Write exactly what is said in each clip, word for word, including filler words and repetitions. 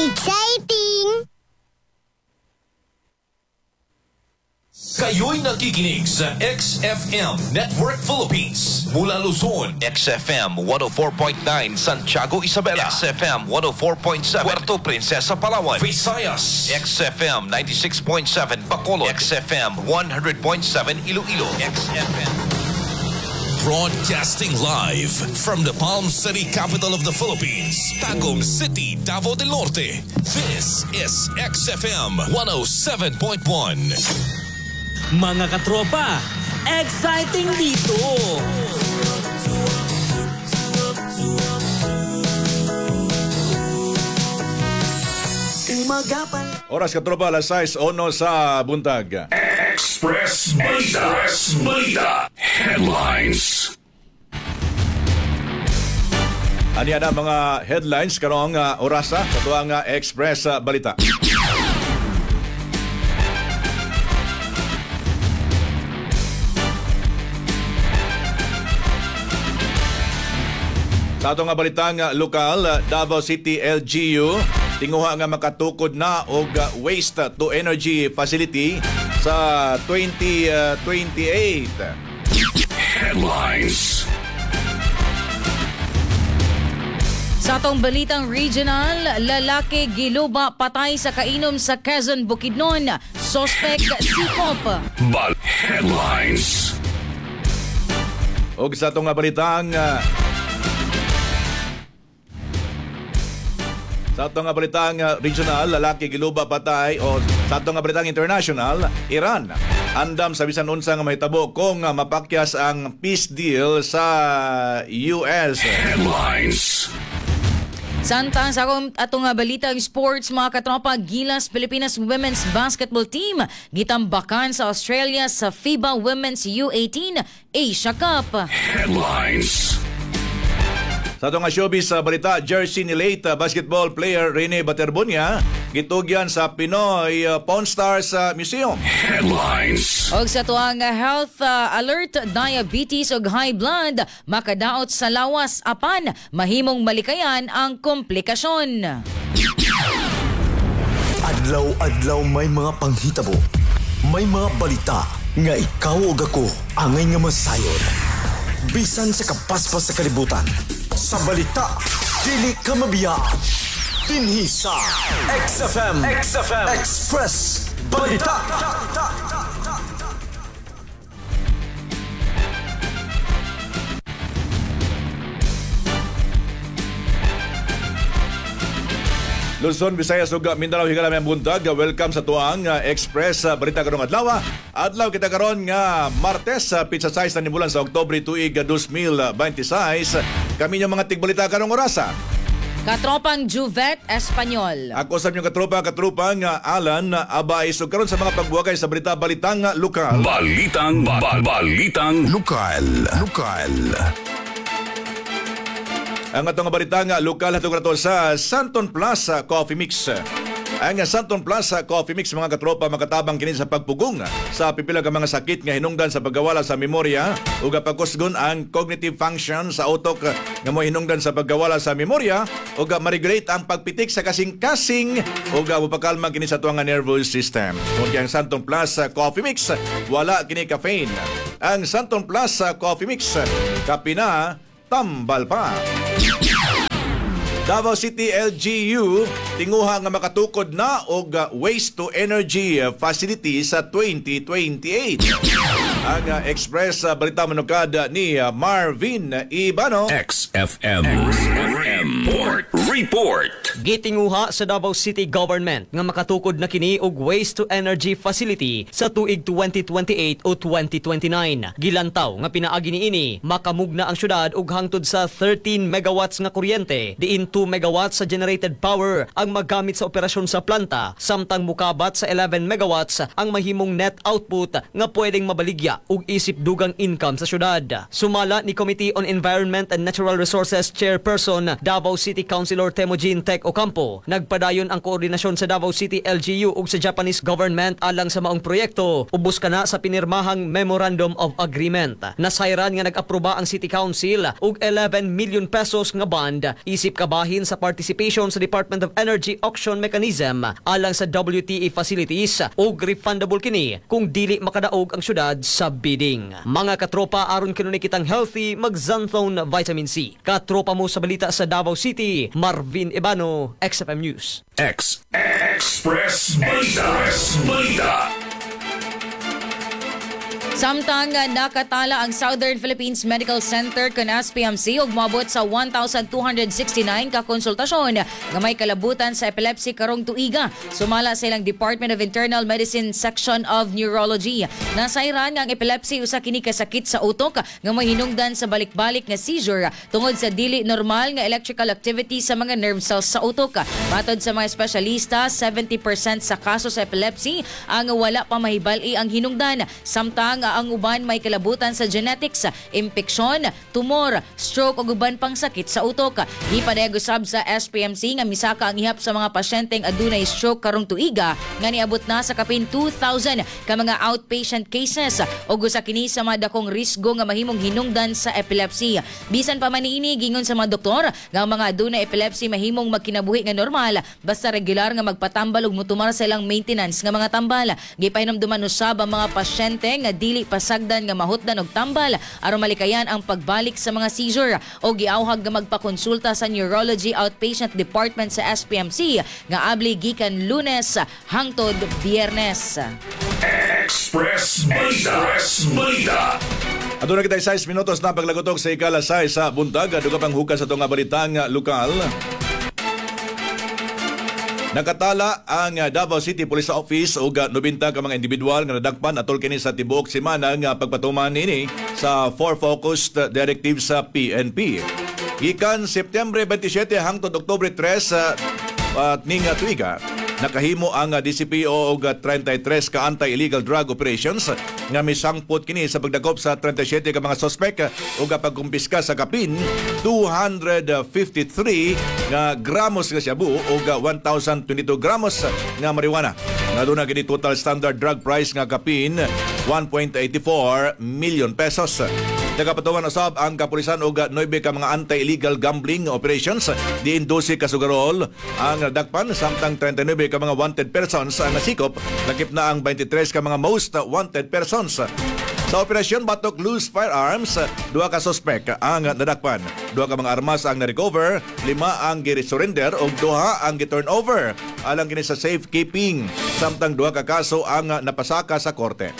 Exciting! Kayo'y nakikinig sa X F M Network Philippines. Mula Luzon, X F M one oh four point nine Santiago, Isabela, X F M one oh four point seven Puerto Princesa, Palawan, Visayas, X F M ninety-six point seven Bacolod, X F M one hundred point seven Iloilo, X F M. Broadcasting live from the Palm City, capital of the Philippines, Tagum City, Davao del Norte. This is X F M one oh seven point one. Mga katropa, exciting dito! Oras katropa, alas sais ono sa buntag. Express Balita. Express Balita. Headlines. Ani ana mga headlines karong uh, orasa sa tuang uh, Express uh, Balita. Sa atong nga balitang lokal, Davao City L G U tinguha nga makatukod na og waste to energy facility sa twenty twenty-eight. Headlines. Sa atong balitang regional, lalaki giluba patay sa kainom sa Quezon, Bukidnon. Suspect sikop. Bal Headlines. Og sa atong nga balitang uh, Sa atong nga balitang uh, regional, lalaki giluba patay o sa atong nga balitang international, Iran andam sa bisan unsa nga mahitabo kung uh, mapakyas ang peace deal sa U S. Headlines. Santang sa atong nga balitang sports, mga katropa, Gilas Pilipinas Women's Basketball Team gitambakan sa Australia sa FIBA Women's U eighteen Asia Cup. Headlines. Sa itong nga showbiz sa balita, jersey ni late uh, basketball player Rene Baterbonia gitugyan sa Pinoy uh, Pawn Stars uh, Museum. Headlines. Og sa tuang health uh, alert, diabetes ug high blood makadaot sa lawas apan mahimong malikayan ang komplikasyon. Adlaw-adlaw may mga panghitabo, may mga balita nga ikaw ug ako angay nga masayon. Bisan sa kapaspas sa kalibutan, sa balita, dili ka mabiya. Dinhi sa X F M, X F M Express Balita. Luzon, Visayas ug Mindanao higala may buntag. Welcome sa tuang uh, Express uh, Balita karong adlaw. Adlaw kita karon nga Martes sa uh, pizza size na nibulan sa Oktubre tuig two thousand twenty-six. Kami yung mga tigbalita karong orasa. Katropang Juvet Espanyol. Ako sa inyong katropa, katropang uh, Alan uh, Abay. So karon sa mga pagbuwagay sa balita balitang uh, lokal. Balitang ba- ba- balitang Lokal, lokal. Ang atong balitang lokal hatong nato sa Santon Plaza Coffee Mix. Ang Santon Plaza Coffee Mix, mga katropa, makatabang kini sa pagpugong sa pipila ka mga sakit nga hinungdan sa paggawala sa memorya ug pagkusgon ang cognitive function sa utok nga mo hinungdan sa paggawala sa memorya ug ma-regulate ang pagpitik sa kasing-kasing ug mapakalma kini sa tuwang nervous system. Kung ang Santon Plaza Coffee Mix, wala kini caffeine. Ang Santon Plaza Coffee Mix, kape na, tambal pa. Davao City L G U tinguha nga makatukod na og waste to energy facility sa twenty twenty-eight. Ang uh, Express uh, balita manukad ni uh, Marvin Ibano. X F M Report. Report. Gitinguha sa Davao City Government nga makatukod na kini og waste to energy facility sa tuig twenty twenty-eight o twenty twenty-nine. Gilantaw nga pinaagi niini makamugna ang syudad og hangtod sa thirteen megawatts nga kuryente, diin two megawatts sa generated power ang magamit sa operasyon sa planta, samtang mukabat sa eleven megawatts ang mahimong net output nga pwedeng mabaligya ug isip dugang income sa syudad. Sumala ni Committee on Environment and Natural Resources Chairperson Davao City Councilor Temujin Tech Mike Ocampo. Nagpadayon ang koordinasyon sa Davao City L G U ug sa Japanese government alang sa maong proyekto. Ubos ka na sa pinirmahang Memorandum of Agreement. Nasayran nga nag-aproba ang City Council og eleven million pesos nga bond isip kabahin sa participation sa Department of Energy Auction Mechanism alang sa W T E facilities ug refundable kini kung dili makadaog ang syudad sa bidding. Mga katropa, aron kanunay kitang healthy, mag Xanthone Vitamin C. Katropa mo sa balita sa Davao City, Marvin Ibano, X F M News. X Express Balita. Express Balita. Samtang nga nakatala ang Southern Philippines Medical Center kan S P M C ug moabot sa one thousand two hundred sixty-nine ka konsultasyon nga may kalabutan sa epilepsy karong tuiga. Sumala sa ilang Department of Internal Medicine Section of Neurology. Nasayran nga ang epilepsy usa kini ka sakit sa utok nga may hinungdan sa balik-balik nga seizure tungod sa dili normal nga electrical activity sa mga nerve cells sa utok. Matod sa mga espesyalista, seventy percent sa kaso sa epilepsy ang wala pa mahibal-i ang hinungdan. Samtang ang uban may kalabutan sa genetics, impeksyon, tumor, stroke o uban pang sakit sa utok. Ipadayag usab sa S P M C nga misaka ang ihap sa mga pasyenteng adunay stroke karong tuiga nga niabot na sa kapin two thousand ka mga outpatient cases o usa kini sa mga dakong risgo nga mahimong hinungdan sa epilepsy. Bisan pa man niini gingon sa mga doktor nga ang mga adunay epilepsy mahimong magkinabuhi nga normal basta regular nga magpatambal ug motumar sa ilang maintenance nga mga tambal. Gipahinomduman usab ang mga pasyente nga dili pasagdan nga mahutdan og tambal aron malikayan ang pagbalik sa mga seizure o giawhag nga magpakonsulta sa Neurology Outpatient Department sa S P M C nga abli gikan Lunes hangtod Biyernes. Express Balita. Express Balita. Ato na kita sais minutos na paglagotok sa ikalasay sa buntag. Duga pang hukas sa itong balitang lokal. Nakatala ang Davao City Police Office ug nobenta ka mga individual nga nadagpan atol kini sa tibuok semana nga pagpatuman nini sa four focused directives sa P N P. Gikan September twenty-seven hangtod Oktubre tres at uh, ning tuiga nakahimo ang D C P O og thirty-three ka anti-illegal drug operations nga misangpot kini sa pagdakop sa thirty-seven ka mga suspek ug pagkumpiska sa kapin two hundred fifty-three nga gramos nga shabu ug one thousand twenty-two gramos nga marijuana. Naduna kini total standard drug price nga kapin one point eight four million pesos. Nagapatuman usab ang kapulisan og nine ka mga anti-illegal gambling operations diin twelve ka sugarol ang nadakpan samtang thirty-nine ka mga wanted persons ang nasikop, lakip na ang twenty-three ka mga most wanted persons. Sa operasyon Batok Loose Firearms, duha ka suspek ang nadakpan. Duha ka mga armas ang na-recover, lima ang gi-surrender ug duha ang gi-turnover alang kini sa safekeeping, samtang duha ka kaso ang napasaka sa korte.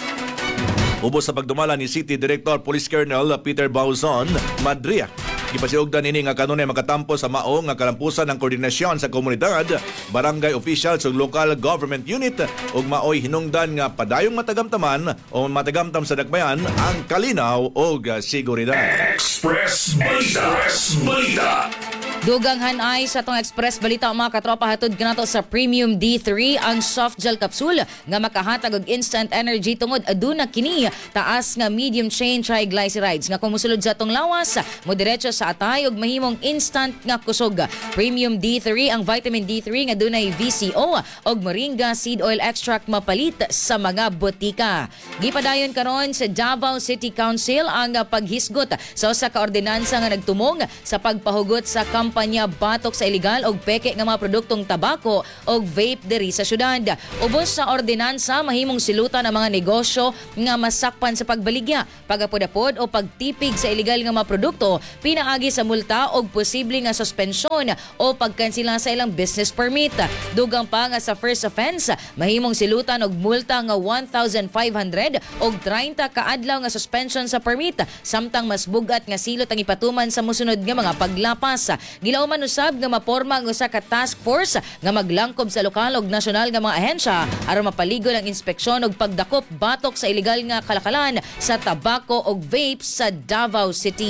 Ubos sa pagdumala ni City Director Police Colonel Peter Bauzon Madria. Gipasiugdan ini nga kanunay makatampo sa mao nga kalampusan ng koordinasyon sa komunidad, barangay officials ug local government unit ug maoy hinungdan nga padayong matagamtaman o matagamtam sa dakbayan ang kalinaw ug seguridad. Express Balita. Express Balita. Dugang hanay sa tong Express Balita mga katropa, hatod kanato sa Premium D three ang soft gel capsule nga makahatag og instant energy tungod aduna kini taas nga medium chain triglycerides nga kung mosulod sa tong lawas mo diretso sa atay ug mahimong instant nga kusog. Premium D three ang vitamin D three nga dunay V C O ug moringa seed oil extract mapalit sa mga botika. Gipadayon karon sa Davao City Council ang paghisgot sa usa ka ordinansa nga nagtumong sa pagpahugot sa kampanya batok sa ilegal og peke nga mga produktong tabako og vape diri sa syudad. Ubos sa ordinansa mahimong silutan ang mga negosyo nga masakpan sa pagbaligya, pagapod-apod o pagtipig sa ilegal nga mga produkto, pinaagi sa multa og posible nga suspensyon o pagkansela sa ilang business permit. Dugang pa nga sa first offense, mahimong silutan og multa nga one thousand five hundred og thirty ka adlaw nga suspension sa permit, samtang mas bugat nga silot ang ipatuman sa mosunod nga mga paglapas. Gilauman usab nga maporma ang usa ka task force nga maglangkob sa lokal ug nasyonal nga mga ahensya aron mapaligod ang inspeksyon ug pagdakop batok sa ilegal nga kalakalan sa tabako ug vape sa Davao City.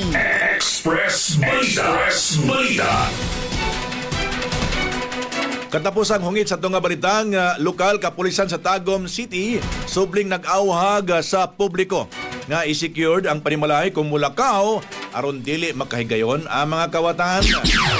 Express Balita. Express Balita. Katapusang hungit sa itong balitang uh, lokal kapulisan sa Tagum City, subling nag-awhag sa publiko nga i-secured ang panimalay kung mulakaw aron dili makahigayon ang mga kawatan.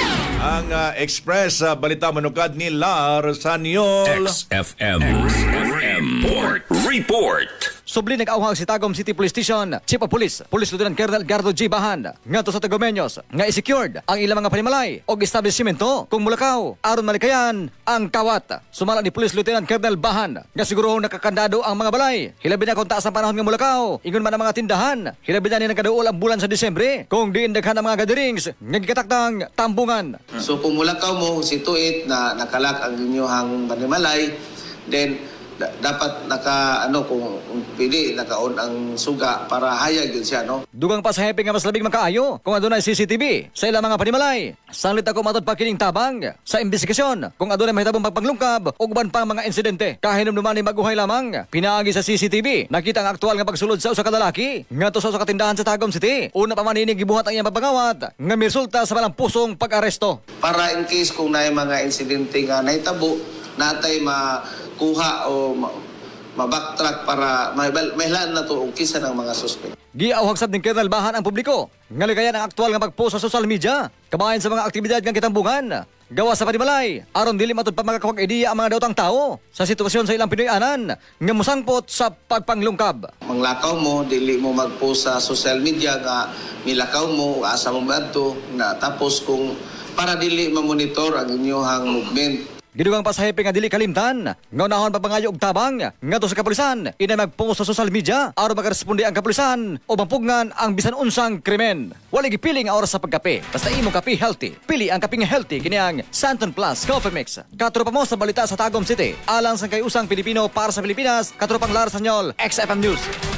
ang ah, Express ah, Balita Manukad ni Lar Sanyol. X F M. X F M. Report. Report. Subli nag-auhag si Tagum City Police Station, Chief of Police, Police Lieutenant Colonel Gardo G. Bahan, ngadto sa Tagomeños, nga i-secured ang ilang mga panimalay o establishmento kung mulakaw, aron malikayan ang kawat. Sumala ni Police Lieutenant Colonel Bahan, nga siguro nakakandado ang mga balay. Hilabi na kung taas ang panahon nga mulakaw, ingon man ang mga tindahan. Hilabi na ni nagkaduol ang bulan sa Disyembre, kung diin daghan ang mga gatherings, nga gikataktang tambungan. So kung mulakaw mo si tuit na nakalak ang inyong panimalay, then da- dapat naka ano kung, kung pili nakaon ang suga para hayag yun siya, no? Dugang pa sa hepe nga mas labing makaayo kung adunay C C T V sa ilang mga panimalay. Sanglit ako matod pa kining tabang sa investigasyon kung adunay mahitabong pagpanglungkab o uban pang mga insidente. Kahinumduman ni maguhay lamang pinaagi sa C C T V. Nakita ang aktual nga pagsulod sa usa ka lalaki ngadto sa usa ka tindahan sa Tagum City. Una pa man ini gibuhat ang iyang pagpangawat nga miresulta sa malang pusong pag-aresto. Para in case kung naay mga insidente nga nahitabo, natay makuha o ma- ma-backtrack para mahilaan na to og kisa ng mga suspect. Giauhag sab ning Colonel Bahan ang publiko nga ligayan ang aktual nga pagpost sa social media kabahin sa mga aktibidad nga kitambungan gawa sa panimalay aron dili matud pa magakawag ideya ang mga daotang tao sa sitwasyon sa ilang Pinoy-anan nga musangpot sa pagpanglungkab. Manglakaw mo, dili mo mag-post sa social media nga milakaw mo, asa mo ba ito, na tapos kung para dili ma-monitor ang inyong movement. Gidugang pa sa hepe nga dili kalimtan nga unahon pa pangayo og tabang ngadto sa kapulisan ina magpost sa social media aron makaresponde ang kapulisan o mapugnan ang bisan unsang krimen. Wala gipili nga oras sa pagkape. Basta imo kape healthy. Pili ang kape nga healthy kini ang Santon Plus Coffee Mix. Katropa mo sa balita sa Tagum City. Alang sa kay usang Pilipino para sa Pilipinas, katropang Lar Sanyol, X F M News.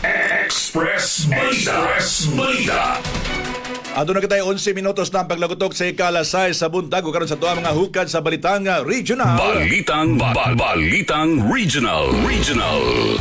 Express Balita. Express Balita. Ato na kitay eleven minutos na ang paglagutok sa ikalasay sa buntag o karon sa tuwa mga hukad sa balitang ah, regional. Balitang ba- ba- Balitang Regional. Regional.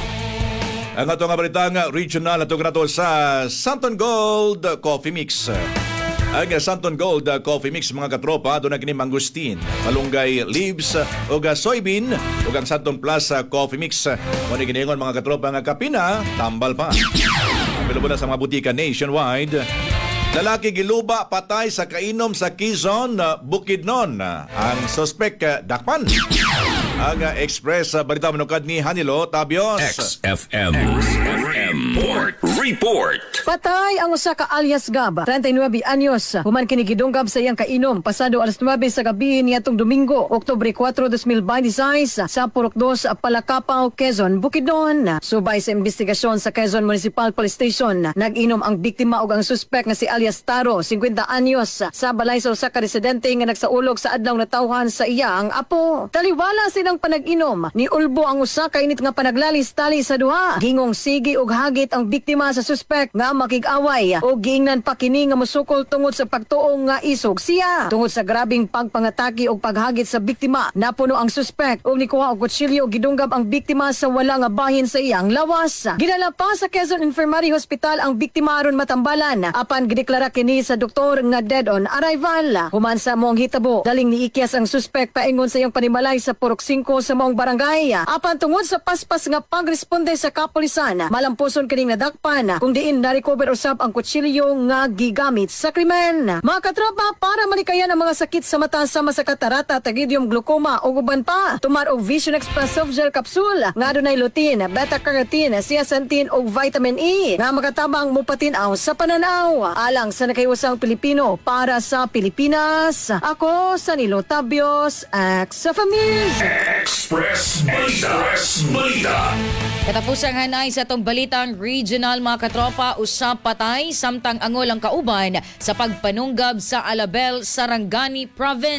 Ang ato nga balitang ah, regional ato nato sa Santon Gold Coffee Mix. Ang ah, Santon Gold ah, Coffee Mix mga katropa doon na kini mangustin, malunggay leaves ah, o ah, soybean o ang Santon Plus ah, Coffee Mix. Kung ni giningon mga katropa nga kapina, tambal pa. Available na sa mga butika nationwide. Lalaki giluba patay sa kainom sa Quezon, uh, Bukidnon. Uh, ang suspect uh, dakpan. Ang uh, Express uh, Balita Manukad ni Hanilo Tabios. X F M. X F M. Report. Report. Patay ang usa ka alias Gab, thirty-nine anyos. Human kini gidunggab sa iyang kainom pasado alas nine sa gabi niadtong Domingo, Oktubre four, twenty twenty-six sa Purok two, Palakapaw, Quezon, Bukidnon. Subay sa investigasyon sa Quezon Municipal Police Station, nag-inom ang biktima ug ang suspect nga si alias Taro, fifty anyos, sa balay sa usa ka residente nga nagsaulog sa adlaw na tawhan sa iya ang apo. Taliwala silang panag-inom, ni ulbo ang usa ka init nga panaglalis tali sa duha. Gingong sige ug hagit ang biktima sa suspect nga makig-away o giingnan pa kini nga musukol tungod sa pagtuong nga isog siya. Tungod sa grabing pagpangatake o paghagit sa biktima, napuno ang suspect o nikuha og kutsilyo o gidunggab ang biktima sa wala nga bahin sa iyang lawas. Gidala pa sa Quezon Infirmary Hospital ang biktima aron matambalan apan gideklara kini sa doktor nga dead on arrival. Human sa mong hitabo, daling niikyas ang suspect paingon sa iyang panimalay sa Purok five sa maong barangay. Apan tungod sa paspas nga pagresponde sa kapulisan, malampuson kining nadakpan kung diin na-recover usab ang kutsilyo nga gigamit sa krimen. Mga katropa, para malikayan ang mga sakit sa mata sama sa katarata, tagidium, glaucoma o uban pa, tumar og Vision Express soft gel capsule nga adunay lutein, beta-carotene, zeaxanthin o vitamin E nga makatabang mupatinaw sa pananaw. Alang sa nakayusang Pilipino para sa Pilipinas, ako sa Nilo Tabios, X F M News. Express Balita. Express Balita. Katapusang hanay sa itong balitang regional mga katropa, usap patay samtang angol ang kauban sa pagpanunggab sa Alabel, Sarangani Province.